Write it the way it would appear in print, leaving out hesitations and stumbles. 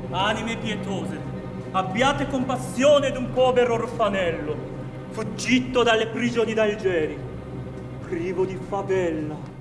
Anime pietose, abbiate compassione d'un povero orfanello, fuggito dalle prigioni d'Algeri, privo di favella